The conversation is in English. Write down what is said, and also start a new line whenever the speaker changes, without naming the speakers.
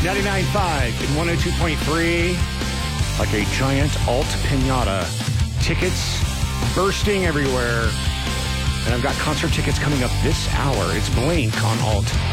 99.5 and 102.3, like a giant alt pinata. Tickets bursting everywhere. And I've got concert tickets coming up this hour. It's Blink on alt.